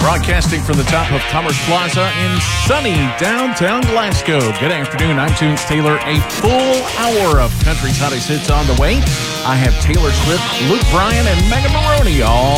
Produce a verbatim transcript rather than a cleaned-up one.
broadcasting from the top of Commerce Plaza in sunny downtown Glasgow. Good afternoon. I'm Tunes Taylor. A full hour of country's hottest hits on the way. I have Taylor Swift, Luke Bryan, and Megan Maroney all